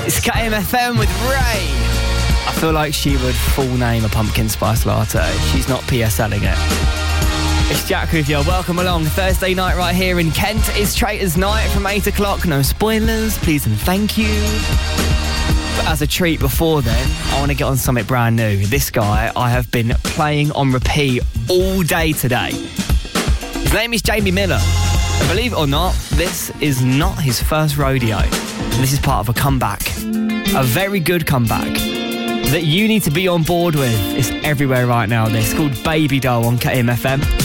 It's KMFM with Ray. I feel like she would full name a pumpkin spice latte. She's not PSLing it. It's Jack with you. Welcome along. Thursday night right here in Kent is Traitors Night from 8 o'clock. No spoilers, please and thank you. But as a treat before then, I want to get on something brand new. This guy I have been playing on repeat all day today. His name is Jamie Miller. And believe it or not, this is not his first rodeo. This is part of a comeback. A very good comeback that you need to be on board with. It's everywhere right now. This is called Baby Doll on KMFM.